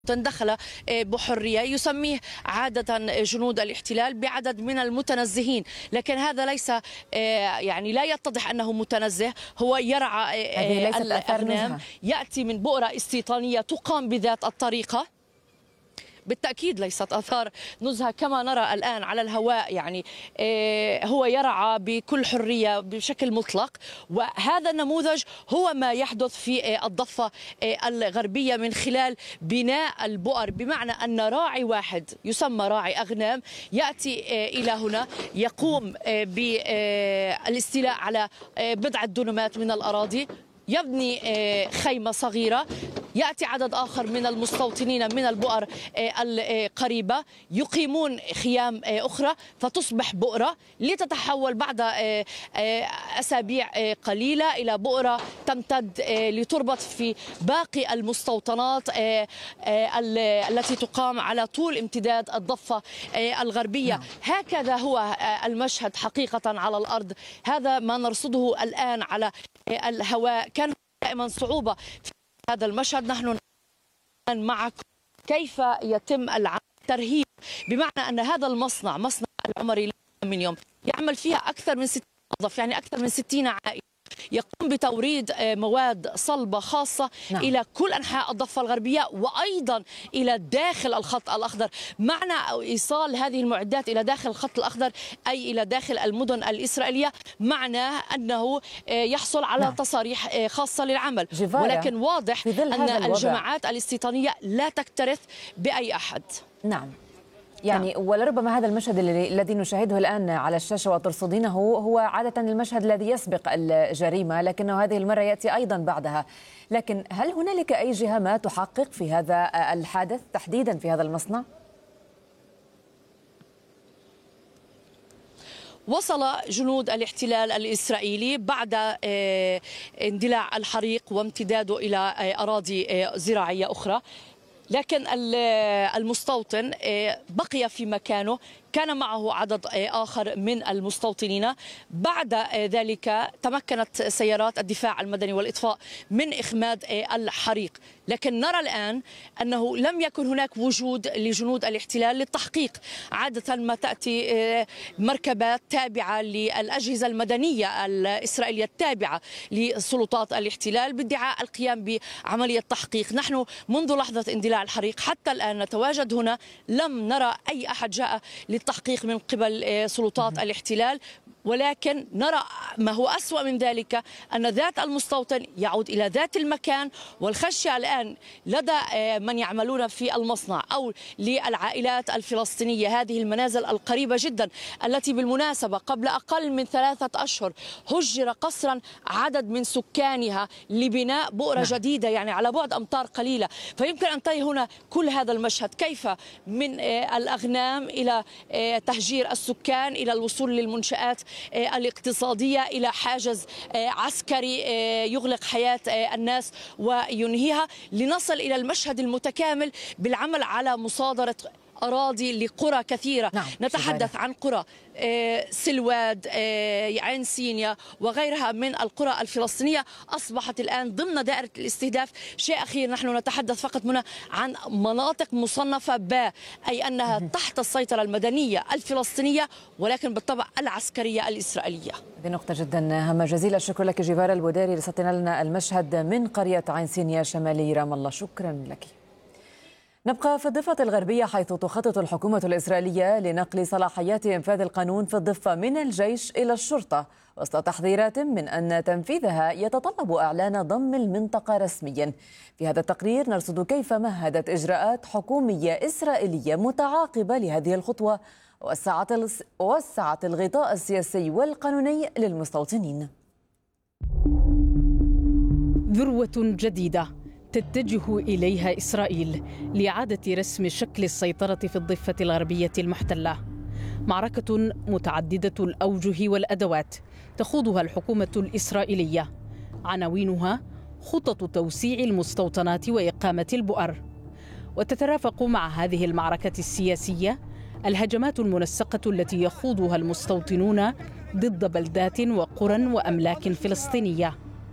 دخل بحرية يسميه عادة جنود الاحتلال بعدد من المتنزهين، لكن هذا ليس يعني لا يتضح أنه متنزه، هو يرعى الأغنام، يأتي من بؤرة استيطانية تقام بذات الطريقة. بالتأكيد ليست آثار نزهة كما نرى الآن على الهواء، يعني هو يرعى بكل حرية بشكل مطلق، وهذا النموذج هو ما يحدث في الضفة الغربية من خلال بناء البؤر، بمعنى أن راعي واحد يسمى راعي أغنام يأتي إلى هنا يقوم بالاستيلاء على بضعة دونمات من الأراضي، يبني خيمة صغيرة، يأتي عدد آخر من المستوطنين من البؤر القريبة يقيمون خيام أخرى فتصبح بؤرة، لتتحول بعد أسابيع قليلة إلى بؤرة تمتد لتربط في باقي المستوطنات التي تقام على طول امتداد الضفة الغربية. هكذا هو المشهد حقيقة على الأرض، هذا ما نرصده الآن على الهواء. كان دائما صعوبة في هذا المشهد، نحن معكم كيف يتم الترهيب، بمعنى أن هذا المصنع مصنع العمري من يوم يعمل فيها أكثر من 60 موظف، يعني أكثر من 60 عائلة، يقوم بتوريد مواد صلبة خاصة إلى كل أنحاء الضفة الغربية وأيضا إلى داخل الخط الأخضر. معنى إيصال هذه المعدات إلى داخل الخط الأخضر أي إلى داخل المدن الإسرائيلية معناه أنه يحصل على تصاريح خاصة للعمل، ولكن واضح أن الجماعات الاستيطانية لا تكترث بأي أحد. نعم، يعني ولربما هذا المشهد الذي نشاهده الآن على الشاشة وترصدينه هو عادة المشهد الذي يسبق الجريمة، لكنه هذه المرة يأتي أيضا بعدها. لكن هل هنالك أي جهة ما تحقق في هذا الحادث تحديدا في هذا المصنع؟ وصل جنود الاحتلال الإسرائيلي بعد اندلاع الحريق وامتداده إلى أراضي زراعية أخرى، لكن المستوطن بقي في مكانه، كان معه عدد آخر من المستوطنين. بعد ذلك تمكنت سيارات الدفاع المدني والإطفاء من إخماد الحريق، لكن نرى الآن أنه لم يكن هناك وجود لجنود الاحتلال للتحقيق. عادة ما تأتي مركبات تابعة للأجهزة المدنية الإسرائيلية التابعة لسلطات الاحتلال بادعاء القيام بعملية تحقيق. نحن منذ لحظة اندلاع الحريق حتى الآن نتواجد هنا، لم نرى أي أحد جاء للتحقيق من قبل سلطات الاحتلال، ولكن نرى ما هو أسوأ من ذلك أن ذات المستوطن يعود إلى ذات المكان، والخشية الآن لدى من يعملون في المصنع أو للعائلات الفلسطينية، هذه المنازل القريبة جدا التي بالمناسبة قبل أقل من 3 أشهر هجر قسرا عدد من سكانها لبناء بؤرة جديدة، يعني على بعد أمتار قليلة. فيمكن أن ترى هنا كل هذا المشهد، كيف من الأغنام إلى تهجير السكان إلى الوصول للمنشآت الاقتصادية إلى حاجز عسكري يغلق حياة الناس وينهيها، لنصل إلى المشهد المتكامل بالعمل على مصادرة أراضي لقرى كثيرة. نتحدث عن قرى سلواد، عين سينيا وغيرها من القرى الفلسطينية أصبحت الآن ضمن دائرة الاستهداف. شيء أخير، نحن نتحدث فقط هنا عن مناطق مصنفة باء، أي أنها تحت السيطرة المدنية الفلسطينية ولكن بالطبع العسكرية الإسرائيلية. هذه نقطة جدا هامة. جزيل الشكر لك جيفارا البوداري، رصدتنا لنا المشهد من قرية عين سينيا شمالي رام الله، شكرا لك. نبقى في الضفة الغربية، حيث تخطط الحكومة الإسرائيلية لنقل صلاحيات إنفاذ القانون في الضفة من الجيش إلى الشرطة، وسط تحذيرات من أن تنفيذها يتطلب إعلان ضم المنطقة رسميا. في هذا التقرير نرصد كيف مهدت إجراءات حكومية إسرائيلية متعاقبة لهذه الخطوة ووسعت الغطاء السياسي والقانوني للمستوطنين. ذروة جديدة تتجه إليها إسرائيل لإعادة رسم شكل السيطرة في الضفة الغربية المحتلة. معركة متعددة الأوجه والأدوات تخوضها الحكومة الإسرائيلية، عناوينها خطط توسيع المستوطنات وإقامة البؤر. وتترافق مع هذه المعركة السياسية الهجمات المنسقة التي يخوضها المستوطنون ضد بلدات وقرى وأملاك فلسطينية.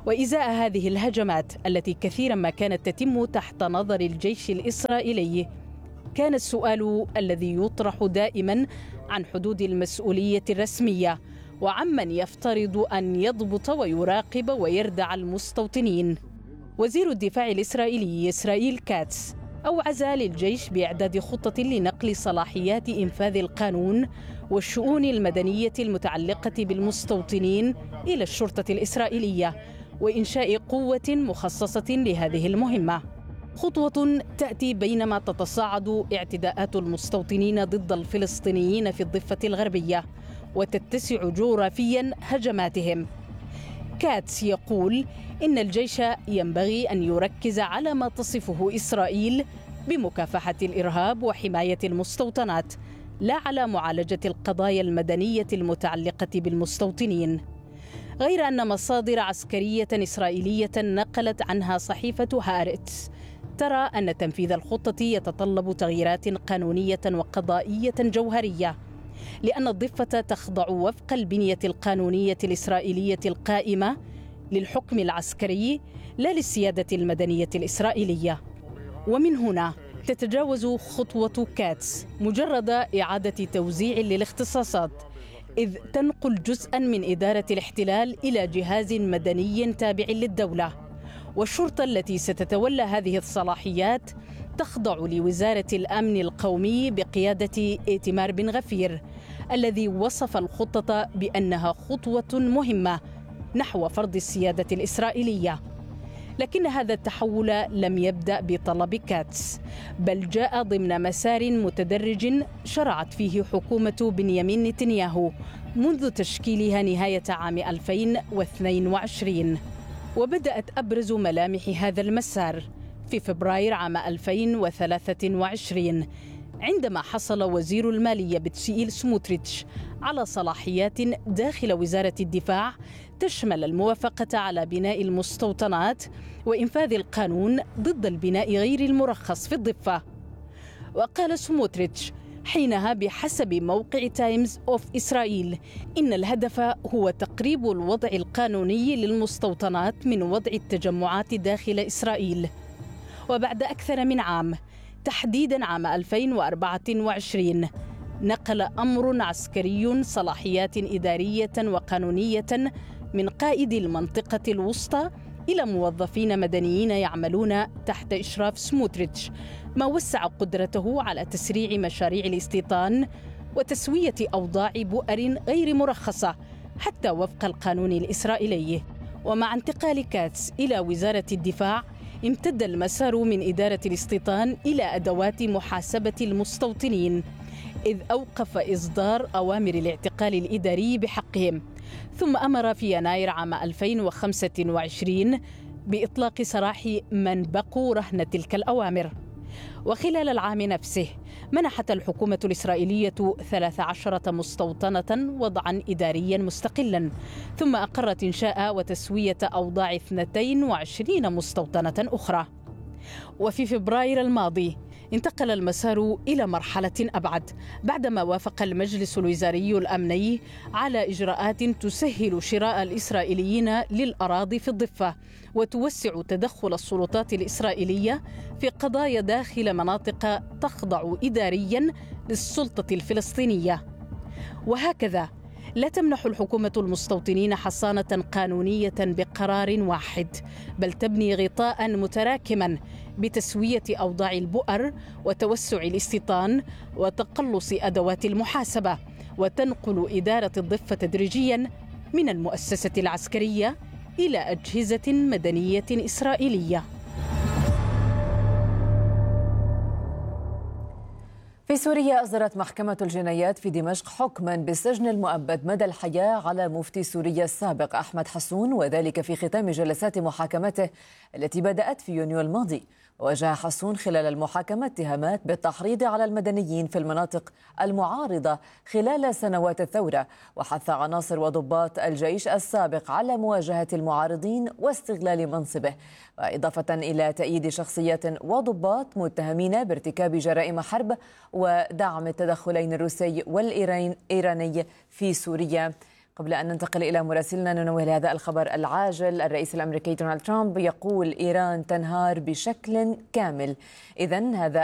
وإزاء هذه الهجمات التي كثيرا ما كانت تتم تحت نظر الجيش الإسرائيلي، كان السؤال الذي يطرح دائما عن حدود المسؤولية الرسمية وعمن يفترض أن يضبط ويراقب ويردع المستوطنين. وزير الدفاع الإسرائيلي إسرائيل كاتس أوعز للجيش بإعداد خطة لنقل صلاحيات إنفاذ القانون والشؤون المدنية المتعلقة بالمستوطنين إلى الشرطة الإسرائيلية وإنشاء قوة مخصصة لهذه المهمة. خطوة تأتي بينما تتصاعد اعتداءات المستوطنين ضد الفلسطينيين في الضفة الغربية وتتسع جغرافيا هجماتهم. كاتس يقول إن الجيش ينبغي أن يركز على ما تصفه إسرائيل بمكافحة الإرهاب وحماية المستوطنات، لا على معالجة القضايا المدنية المتعلقة بالمستوطنين. غير أن مصادر عسكرية إسرائيلية نقلت عنها صحيفة هارتس ترى أن تنفيذ الخطة يتطلب تغييرات قانونية وقضائية جوهرية، لأن الضفة تخضع وفق البنية القانونية الإسرائيلية القائمة للحكم العسكري لا للسيادة المدنية الإسرائيلية. ومن هنا تتجاوز خطوة كاتس مجرد إعادة توزيع للاختصاصات، إذ تنقل جزءا من إدارة الاحتلال إلى جهاز مدني تابع للدولة، والشرطة التي ستتولى هذه الصلاحيات تخضع لوزارة الأمن القومي بقيادة إيتمار بن غفير، الذي وصف الخطة بأنها خطوة مهمة نحو فرض السيادة الإسرائيلية. لكن هذا التحول لم يبدأ بطلب كاتس، بل جاء ضمن مسار متدرج شرعت فيه حكومة بنيامين نتنياهو منذ تشكيلها نهاية عام 2022. وبدأت أبرز ملامح هذا المسار في فبراير عام 2023 عندما حصل وزير المالية بتسيئيل سموتريتش على صلاحيات داخل وزارة الدفاع تشمل الموافقة على بناء المستوطنات وإنفاذ القانون ضد البناء غير المرخص في الضفة. وقال سموتريتش حينها بحسب موقع تايمز أوف إسرائيل إن الهدف هو تقريب الوضع القانوني للمستوطنات من وضع التجمعات داخل إسرائيل. وبعد أكثر من عام، تحديدا عام 2024، نقل أمر عسكري صلاحيات إدارية وقانونية من قائد المنطقة الوسطى إلى موظفين مدنيين يعملون تحت إشراف سموتريتش، ما وسع قدرته على تسريع مشاريع الاستيطان وتسوية أوضاع بؤر غير مرخصة حتى وفق القانون الإسرائيلي. ومع انتقال كاتس إلى وزارة الدفاع، امتد المسار من إدارة الاستيطان إلى أدوات محاسبة المستوطنين، إذ أوقف إصدار أوامر الاعتقال الإداري بحقهم، ثم أمر في يناير عام 2025 بإطلاق سراح من بقوا رهن تلك الأوامر. وخلال العام نفسه منحت الحكومة الإسرائيلية 13 مستوطنة وضعا إداريا مستقلا، ثم أقرت إنشاء وتسوية أوضاع 22 مستوطنة أخرى. وفي فبراير الماضي انتقل المسار إلى مرحلة أبعد بعدما وافق المجلس الوزاري الأمني على إجراءات تسهل شراء الإسرائيليين للأراضي في الضفة وتوسع تدخل السلطات الإسرائيلية في قضايا داخل مناطق تخضع إداريا للسلطة الفلسطينية. وهكذا لا تمنح الحكومة المستوطنين حصانة قانونية بقرار واحد، بل تبني غطاء متراكما بتسوية أوضاع البؤر وتوسع الاستيطان وتقلص أدوات المحاسبة، وتنقل إدارة الضفة تدريجيا من المؤسسة العسكرية إلى أجهزة مدنية إسرائيلية. في سوريا أصدرت محكمة الجنايات في دمشق حكما بالسجن المؤبد مدى الحياة على مفتي سوريا السابق أحمد حسون، وذلك في ختام جلسات محاكمته التي بدأت في يونيو الماضي. وواجه حسون خلال المحاكمة اتهامات بالتحريض على المدنيين في المناطق المعارضة خلال سنوات الثورة، وحث عناصر وضباط الجيش السابق على مواجهة المعارضين واستغلال منصبه، وإضافة إلى تأييد شخصيات وضباط متهمين بارتكاب جرائم حرب ودعم التدخلين الروسي والإيراني في سوريا قبل أن ننتقل إلى مراسلنا ننوه لهذا الخبر العاجل. الرئيس الأمريكي دونالد ترامب يقول إيران تنهار بشكل كامل. إذن هذا